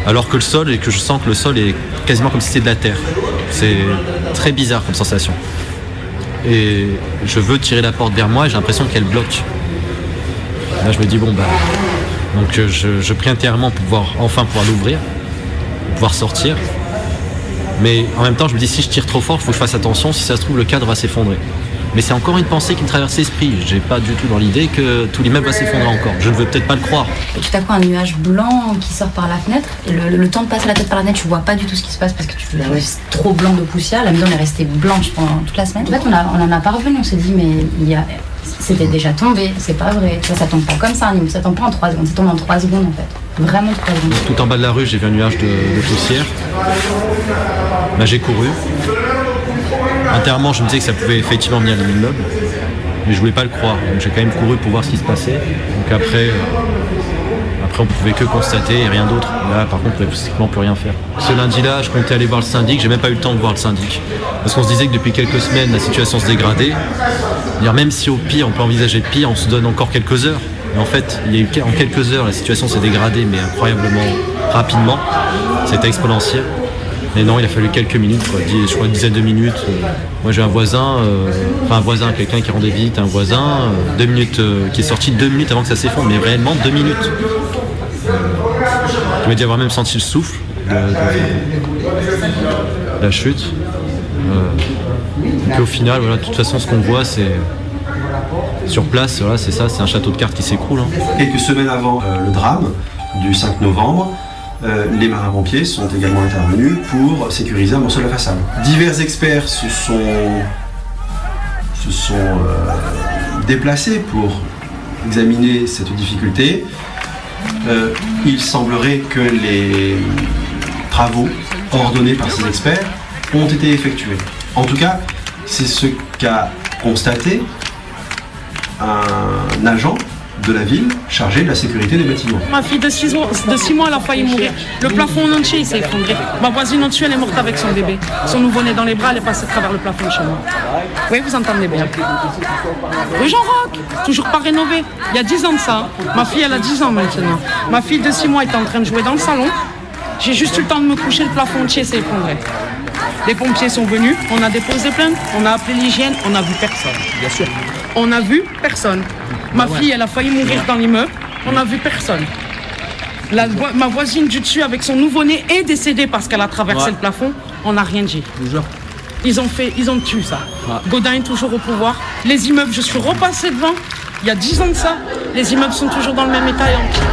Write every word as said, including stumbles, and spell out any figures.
alors que le sol, et que je sens que le sol est quasiment comme si c'était de la terre. C'est très bizarre comme sensation. Et je veux tirer la porte vers moi et j'ai l'impression qu'elle bloque. Là je me dis bon bah... Donc je, je prie intérieurement pour pouvoir enfin pouvoir l'ouvrir, pour pouvoir sortir. Mais en même temps je me dis si je tire trop fort, il faut que je fasse attention, si ça se trouve le cadre va s'effondrer. Mais c'est encore une pensée qui me traverse l'esprit. J'ai pas du tout dans l'idée que tout l'immeuble va s'effondrer encore. Je ne veux peut-être pas le croire. Et tout à coup un nuage blanc qui sort par la fenêtre. Et le, le, le temps de passer la tête par la fenêtre, tu vois pas du tout ce qui se passe parce que tu c'est trop blanc de poussière. La maison est restée blanche pendant toute la semaine. En fait, on, a, on en a pas revenu. On s'est dit mais il y a, c'était déjà tombé. C'est pas vrai. Ça, ça tombe pas comme ça. Ça tombe pas en trois secondes. Ça tombe en trois secondes en fait. Vraiment trois secondes. Tout en bas de la rue, j'ai vu un nuage de, de poussière. Bah, j'ai couru. Intérieurement, je me disais que ça pouvait effectivement venir de l'immeuble, mais je voulais pas le croire. Donc j'ai quand même couru pour voir ce qui se passait. Donc après, euh, après on pouvait que constater et rien d'autre. Là, par contre, on pouvait pratiquement plus rien faire. Ce lundi-là, je comptais aller voir le syndic. J'ai même pas eu le temps de voir le syndic, parce qu'on se disait que depuis quelques semaines, la situation se dégradait. Dire même si au pire, on peut envisager le pire, on se donne encore quelques heures. Mais en fait, il y a eu en quelques heures, la situation s'est dégradée, mais incroyablement rapidement. C'était exponentiel. Mais non, il a fallu quelques minutes, quoi. Je crois une dizaine de minutes. Moi j'ai un voisin, euh, enfin un voisin, quelqu'un qui rendait visite, un voisin, euh, deux minutes, euh, qui est sorti deux minutes avant que ça s'effondre, mais réellement deux minutes. Euh, je me dis avoir même senti le souffle de, de, de la chute. Euh, et puis au final, voilà, de toute façon, ce qu'on voit, c'est sur place, voilà, c'est ça, c'est un château de cartes qui s'écroule. Hein. Quelques semaines avant euh, le drame du cinq novembre, Euh, les marins-pompiers sont également intervenus pour sécuriser un morceau de la façade. Divers experts se sont, se sont euh, déplacés pour examiner cette difficulté. Euh, il semblerait que les travaux ordonnés par ces experts ont été effectués. En tout cas, c'est ce qu'a constaté un agent de la ville chargée de la sécurité des bâtiments. Ma fille de six mois, elle a failli mourir. Le plafond en entier, il s'est effondré. Ma voisine en dessus, elle est morte avec son bébé. Son nouveau-né dans les bras, elle est passée à travers le plafond de chez moi. Oui, vous entendez bien. Rue Jean-Roch, toujours pas rénové. Il y a dix ans de ça. Ma fille, elle a dix ans maintenant. Ma fille de six mois était en train de jouer dans le salon. J'ai juste eu le temps de me coucher, le plafond entier s'est effondré. Les pompiers sont venus, on a déposé plainte, on a appelé l'hygiène, on n'a vu personne. Bien sûr. On n'a vu personne. Ma fille, elle a failli mourir dans l'immeuble, on n'a vu personne. La, ma voisine du dessus avec son nouveau-né est décédée parce qu'elle a traversé ouais. le plafond, on n'a rien dit. Ils ont fait, ils ont tué ça. Ouais. Gaudin est toujours au pouvoir. Les immeubles, je suis repassée devant, il y a dix ans de ça, les immeubles sont toujours dans le même état et en pire.